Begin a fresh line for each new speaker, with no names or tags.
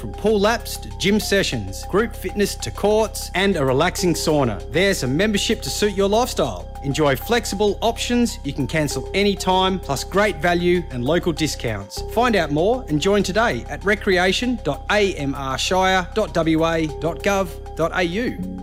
From pool laps to gym sessions, group fitness to courts, and a relaxing sauna. There's a membership to suit your lifestyle. Enjoy flexible options you can cancel anytime, plus great value and local discounts. Find out more and join today at recreation.amrshire.wa.gov.au.